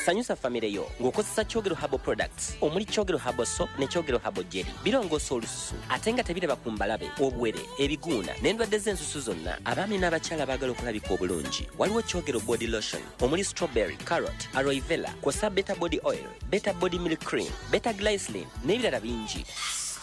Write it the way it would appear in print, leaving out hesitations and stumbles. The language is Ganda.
sanyusa famire yo ng'okozesa Kyogero Herbal Products omuli Kyogero Herbal Soap ne Kyogero Herbal Jelly. Birongoosa olususu ate nga tebiraba ku mbalabe, obuwere, ebiguuna n'endwadde z'ensusu zonna. Abaami n'abakyala baagala okulabika obulungi. Waliwo Kyogero Body Lotion omuli strawberry, carrot, aloe vera, kw'ossa Beta Body Oil, Beta Body Milk Cream, Beta Glycerin n'ebirala bingi.